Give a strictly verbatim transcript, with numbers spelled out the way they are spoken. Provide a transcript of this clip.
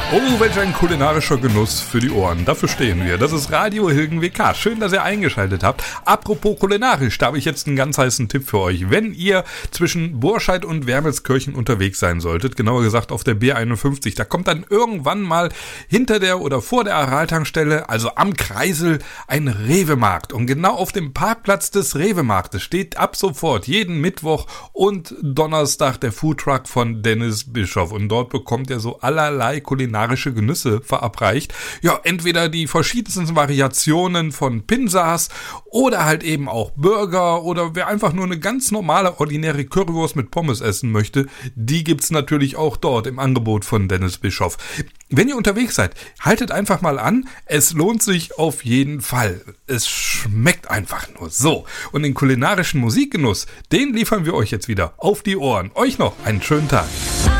Oh, welch ein kulinarischer Genuss für die Ohren. Dafür stehen wir. Das ist Radio Hilgen W K. Schön, dass ihr eingeschaltet habt. Apropos kulinarisch, da habe ich jetzt einen ganz heißen Tipp für euch. Wenn ihr zwischen Burscheid und Wermelskirchen unterwegs sein solltet, genauer gesagt auf der B einundfünfzig, da kommt dann irgendwann mal hinter der oder vor der Araltankstelle, also am Kreisel, ein Rewe-Markt. Und genau auf dem Parkplatz des Rewe-Marktes steht ab sofort jeden Mittwoch und Donnerstag der Foodtruck von Dennis Bischoff. Und dort bekommt ihr so allerlei kulinarische Genüsse verabreicht. Ja, entweder die verschiedensten Variationen von Pinsas oder halt eben auch Burger oder wer einfach nur eine ganz normale, ordinäre Currywurst mit Pommes essen möchte, die gibt's natürlich auch dort im Angebot von Dennis Bischoff. Wenn ihr unterwegs seid, haltet einfach mal an, es lohnt sich auf jeden Fall. Es schmeckt einfach nur so. Und den kulinarischen Musikgenuss, den liefern wir euch jetzt wieder auf die Ohren. Euch noch einen schönen Tag.